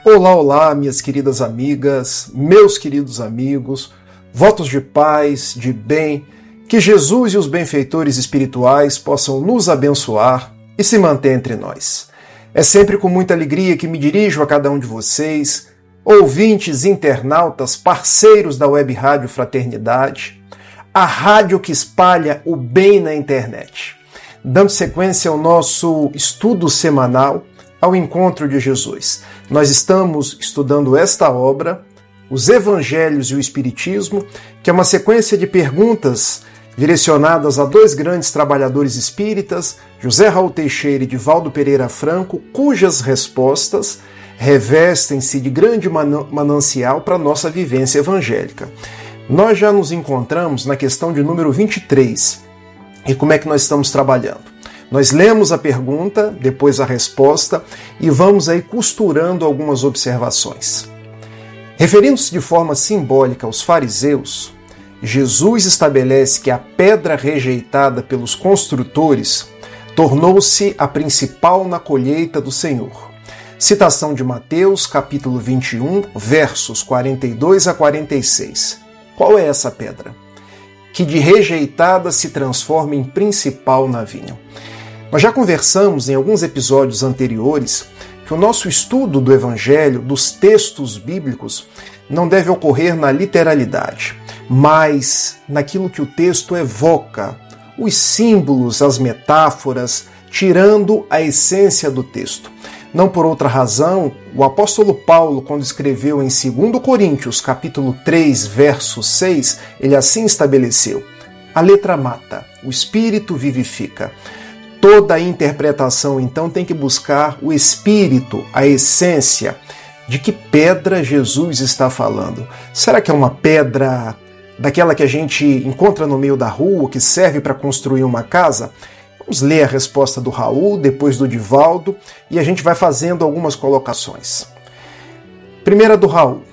Olá, olá, minhas queridas amigas, meus queridos amigos, votos de paz, de bem, que Jesus e os benfeitores espirituais possam nos abençoar e se manter entre nós. É sempre com muita alegria que me dirijo a cada um de vocês, ouvintes, internautas, parceiros da Web Rádio Fraternidade, a rádio que espalha o bem na internet. Dando sequência ao nosso estudo semanal ao encontro de Jesus. Nós estamos estudando esta obra, Os Evangelhos e o Espiritismo, que é uma sequência de perguntas direcionadas a dois grandes trabalhadores espíritas, José Raul Teixeira e Divaldo Pereira Franco, cujas respostas revestem-se de grande manancial para a nossa vivência evangélica. Nós já nos encontramos na questão de número 23. E como é que nós estamos trabalhando? Nós lemos a pergunta, depois a resposta, e vamos aí costurando algumas observações. Referindo-se de forma simbólica aos fariseus, Jesus estabelece que a pedra rejeitada pelos construtores tornou-se a principal na colheita do Senhor. Citação de Mateus, capítulo 21, versos 42 a 46. Qual é essa pedra? Que de rejeitada se transforma em principal na vinha. Nós já conversamos em alguns episódios anteriores que o nosso estudo do Evangelho, dos textos bíblicos, não deve ocorrer na literalidade, mas naquilo que o texto evoca, os símbolos, as metáforas, tirando a essência do texto. Não por outra razão, o apóstolo Paulo, quando escreveu em 2 Coríntios, capítulo 3, verso 6, ele assim estabeleceu: a letra mata, o espírito vivifica. Toda a interpretação, então, tem que buscar o espírito, a essência. De que pedra Jesus está falando? Será que é uma pedra daquela que a gente encontra no meio da rua, que serve para construir uma casa? Vamos ler a resposta do Raul, depois do Divaldo, e a gente vai fazendo algumas colocações. Primeira do Raul.